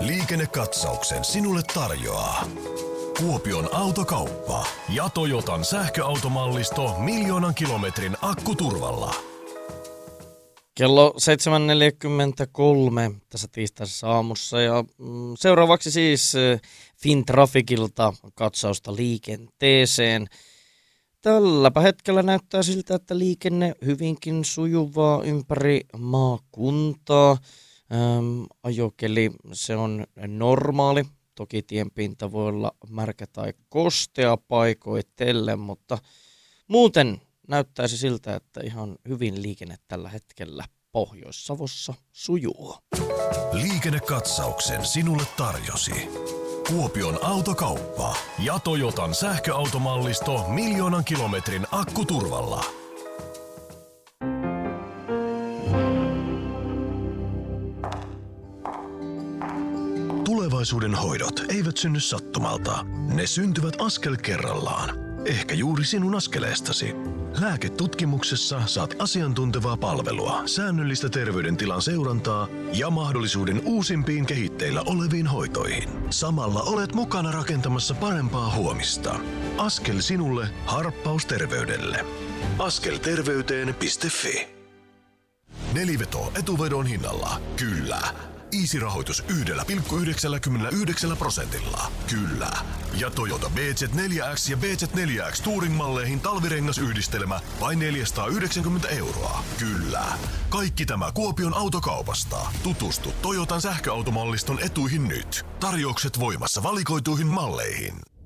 Liikennekatsauksen sinulle tarjoaa Kuopion Autokauppa ja Toyotan sähköautomallisto 1 000 000 kilometrin akkuturvalla. Kello 7.43 tässä tiistaisessa aamussa ja seuraavaksi siis Fintrafficilta katsausta liikenteeseen. Tälläpä hetkellä näyttää siltä, että liikenne hyvinkin sujuvaa ympäri maakuntaa. Ajokeli se on normaali. Toki tienpinta voi olla märkä tai kostea paikoitellen, mutta muuten näyttäisi siltä, että ihan hyvin liikenne tällä hetkellä Pohjois-Savossa sujuu. Liikennekatsauksen sinulle tarjosi Kuopion Autokauppa ja Toyotan sähköautomallisto 1 000 000 kilometrin akkuturvalla. Tulevaisuuden hoidot eivät synny sattumalta. Ne syntyvät askel kerrallaan. Ehkä juuri sinun askeleestasi. Lääketutkimuksessa saat asiantuntevaa palvelua, säännöllistä terveydentilan seurantaa ja mahdollisuuden uusimpiin kehitteillä oleviin hoitoihin. Samalla olet mukana rakentamassa parempaa huomista. Askel sinulle, harppaus terveydelle. Askelterveyteen.fi. Neliveto etuvedon hinnalla. Kyllä. Easy-rahoitus 1,99%. Kyllä. Ja Toyota BZ4X ja BZ4X Touring-malleihin talvirengasyhdistelmä vain 490 €. Kyllä. Kaikki tämä Kuopion Autokaupasta. Tutustu Toyotan sähköautomalliston etuihin nyt. Tarjoukset voimassa valikoituihin malleihin.